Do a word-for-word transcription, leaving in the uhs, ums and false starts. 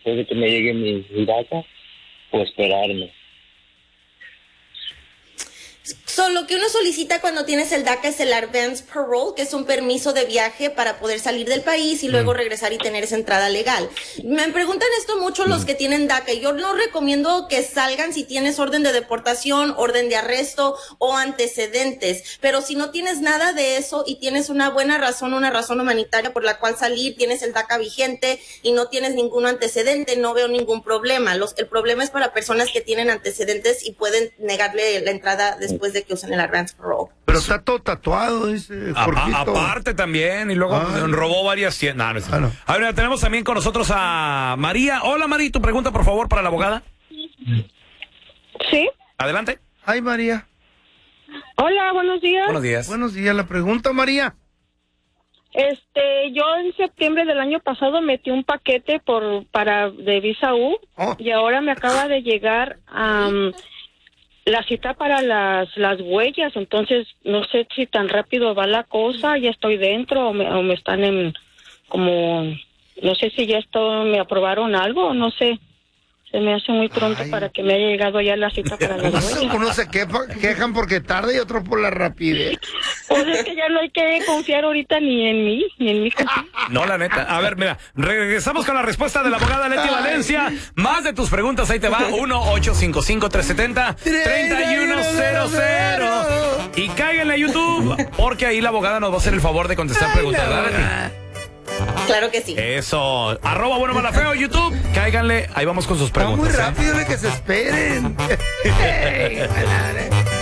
después de que me llegue mi, mi DACA o esperarme. So, lo que uno solicita cuando tienes el DACA es el Advance Parole, que es un permiso de viaje para poder salir del país y luego mm. regresar y tener esa entrada legal. Me preguntan esto mucho mm. los que tienen DACA, y yo no recomiendo que salgan si tienes orden de deportación, orden de arresto o antecedentes, pero si no tienes nada de eso y tienes una buena razón, una razón humanitaria por la cual salir, tienes el DACA vigente y no tienes ningún antecedente, no veo ningún problema. Los, el problema es para personas que tienen antecedentes y pueden negarle la entrada después después de que usen el Advance Parole. Pero está todo tatuado, dice a, aparte también, y luego ah, robó varias... No, no, no. Ah, no. A ver, tenemos también con nosotros a María. Hola, María, tu pregunta, por favor, para la abogada. Sí. Adelante. Ay, María. Hola, buenos días. Buenos días. Buenos días, la pregunta, María. Este, yo en septiembre del año pasado metí un paquete por para de Visa U oh. y ahora me acaba de llegar... Um, la cita para las las huellas, entonces no sé si tan rápido va la cosa, ya estoy dentro o me, o me están en como, no sé si ya esto me aprobaron algo o no sé, se me hace muy pronto Ay. para que me haya llegado ya la cita para las huellas. Unos se queja, quejan porque tarda y otros por la rapidez. Pues es que ya no hay que confiar ahorita ni en mí, ni en mí. No, la neta. A ver, mira, regresamos con la respuesta de la abogada Leti Valencia. Más de tus preguntas, ahí te va. uno ocho cinco cinco, tres siete cero, tres uno cero cero. Y cáiganle a YouTube, porque ahí la abogada nos va a hacer el favor de contestar Ay, preguntas. No. Leti. Claro que sí. Eso. Arroba bueno mala feo YouTube. Cáiganle. Ahí vamos con sus preguntas. Está muy rápido, ¿eh? Que se esperen.